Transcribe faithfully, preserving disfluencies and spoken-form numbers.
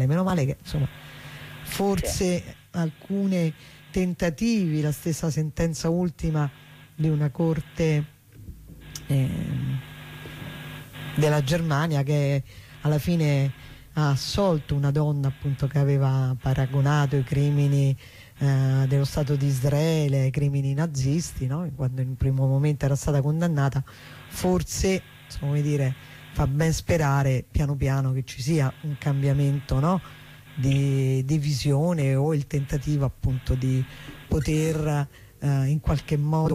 meno male che insomma forse sì. alcuni tentativi, la stessa sentenza ultima di una corte eh, della Germania che alla fine ha assolto una donna appunto che aveva paragonato i crimini eh, dello Stato di Israele ai crimini nazisti, no? Quando in un primo momento era stata condannata, forse come dire, fa ben sperare piano piano che ci sia un cambiamento, no? di, di visione o il tentativo appunto di poter eh, in qualche modo